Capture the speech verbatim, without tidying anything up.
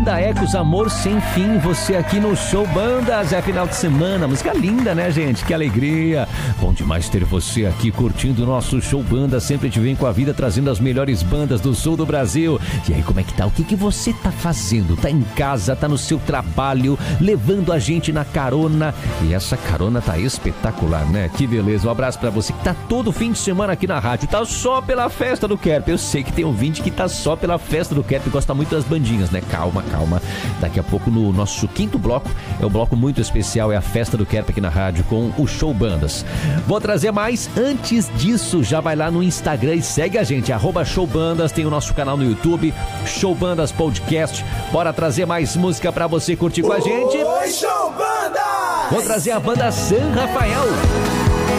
Banda Ecos, Amor Sem Fim, você aqui no Show Bandas, é final de semana, música linda, né, gente? Que alegria, bom demais ter você aqui curtindo o nosso Show Bandas, sempre te vem com a vida trazendo as melhores bandas do sul do Brasil. E aí, como é que tá? O que que você tá fazendo? Tá em casa, tá no seu trabalho, levando a gente na carona, e essa carona tá espetacular, né? Que beleza, um abraço pra você que tá todo fim de semana aqui na rádio, tá só pela festa do Kerp, eu sei que tem ouvinte que tá só pela festa do Kerp, gosta muito das bandinhas, né? Calma, calma, daqui a pouco no nosso quinto bloco, é um bloco muito especial, é a festa do Kerp aqui na rádio com o Show Bandas. Vou trazer mais, antes disso, já vai lá no Instagram e segue a gente, arroba Show Bandas, tem o nosso canal no YouTube, Show Bandas Podcast, bora trazer mais música pra você curtir com a gente. Oi, Show Bandas! Vou trazer a banda San Rafael.